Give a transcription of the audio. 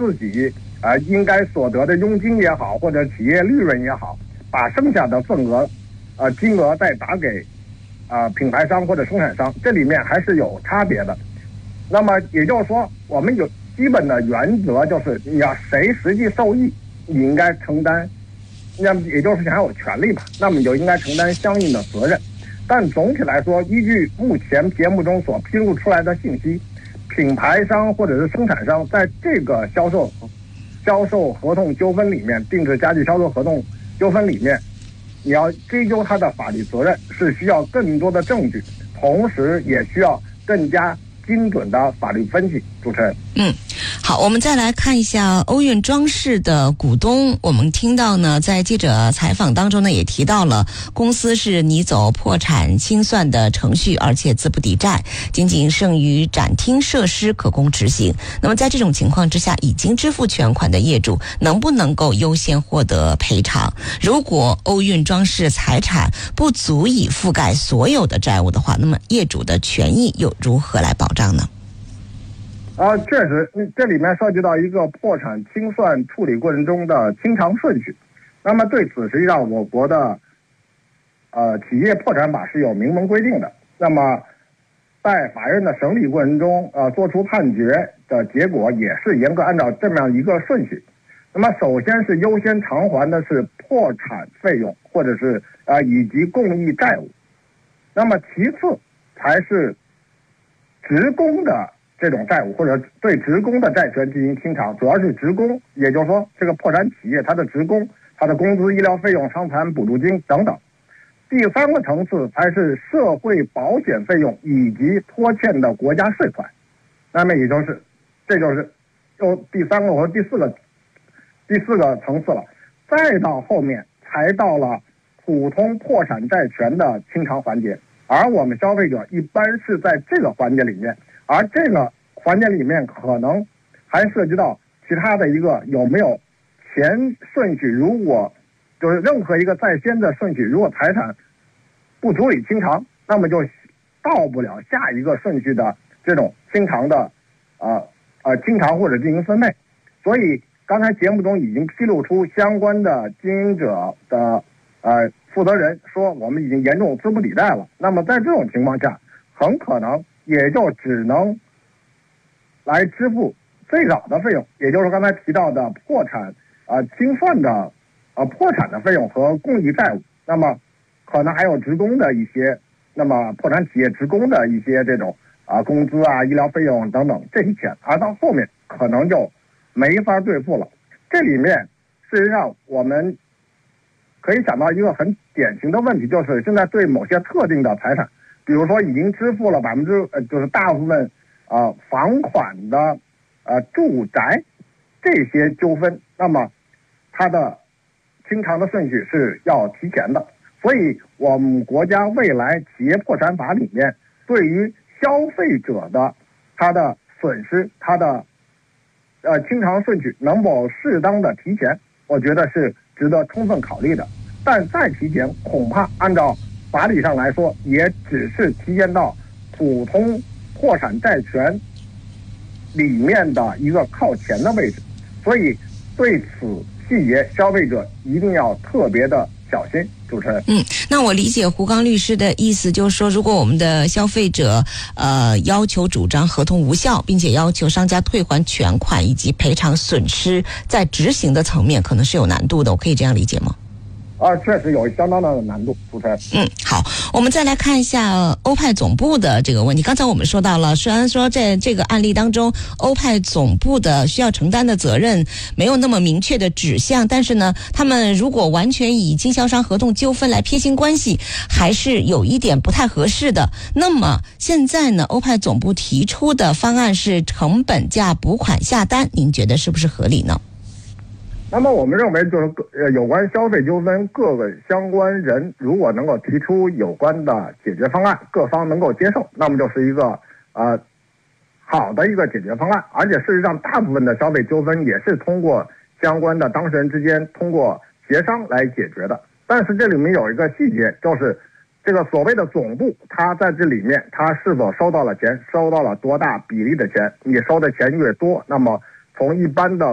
自己应该所得的佣金也好，或者企业利润也好，把剩下的份额金额再打给品牌商或者生产商，这里面还是有差别的。那么也就是说，我们有基本的原则，就是你要谁实际受益，你应该承担，那么也就是享有权利吧，那么你就应该承担相应的责任。但总体来说，依据目前节目中所披露出来的信息，品牌商或者是生产商在这个销售合同纠纷里面，定制家具销售合同纠纷里面，你要追究他的法律责任，是需要更多的证据，同时也需要更加精准的法律分析。主持人， 好，我们再来看一下欧运装饰的股东。我们听到呢，在记者采访当中呢，也提到了公司是拟走破产清算的程序，而且资不抵债，仅仅剩余展厅设施可供执行。那么在这种情况之下，已经支付全款的业主能不能够优先获得赔偿？如果欧运装饰财产不足以覆盖所有的债务的话，那么业主的权益又如何来保障呢？ 确实，这里面涉及到一个破产清算处理过程中的清偿顺序。那么对此，实际上我国的企业破产法是有明文规定的。那么在法院的审理过程中，做出判决的结果也是严格按照这么样一个顺序。那么首先是优先偿还的是破产费用，或者是以及共益债务。那么其次才是职工的这种债务，或者对职工的债权进行清偿，主要是职工，也就是说这个破产企业它的职工，它的工资、医疗费用、伤残补助金等等。第三个层次才是社会保险费用以及拖欠的国家税款。那么这就是第三个和第四个层次了。再到后面才到了普通破产债权的清偿环节，而我们消费者一般是在这个环节里面。而这个环节里面可能还涉及到其他的一个有没有前顺序，如果就是任何一个在先的顺序，如果财产不足以清偿，那么就到不了下一个顺序的这种清偿的清偿或者进行分配。所以刚才节目中已经披露出相关的经营者的负责人说，我们已经严重资不抵债了。那么在这种情况下，很可能也就只能来支付最早的费用，也就是刚才提到的破产清算的破产的费用和共益债务。那么可能还有职工的一些，那么破产企业职工的一些这种工资医疗费用等等这些钱，而到后面可能就没法兑付了。这里面事实上我们可以想到一个很典型的问题，就是现在对某些特定的财产，比如说已经支付了就是大部分房款的住宅这些纠纷，那么它的清偿的顺序是要提前的。所以我们国家未来企业破产法里面对于消费者的他的损失，他的清偿顺序能否适当的提前，我觉得是值得充分考虑的。但再提前，恐怕按照法理上来说，也只是提前到普通破产债权里面的一个靠前的位置。所以对此细节，消费者一定要特别的小心。主持人， 那我理解胡刚律师的意思，就是说，如果我们的消费者要求主张合同无效，并且要求商家退还全款以及赔偿损失，在执行的层面可能是有难度的，我可以这样理解吗？ 确实有相当的难度，主持人。 好，我们再来看一下欧派总部的这个问题。刚才我们说到了，虽然说在这个案例当中，欧派总部的需要承担的责任没有那么明确的指向，但是呢，他们如果完全以经销商合同纠纷来撇清关系，还是有一点不太合适的。那么现在呢，欧派总部提出的方案是成本价补款下单，您觉得是不是合理呢？ 那么我们认为，就是有关消费纠纷，各个相关人如果能够提出有关的解决方案，各方能够接受，那么就是一个好的一个解决方案。而且事实上，大部分的消费纠纷也是通过相关的当事人之间通过协商来解决的。但是这里面有一个细节，就是这个所谓的总部，他在这里面他是否收到了钱，收到了多大比例的钱？你收的钱越多，那么从一般的